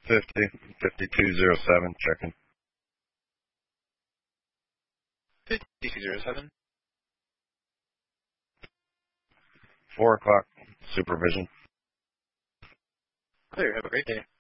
50, 5207, checking. 5207. 4 o'clock, supervision. Clear. Have a great day.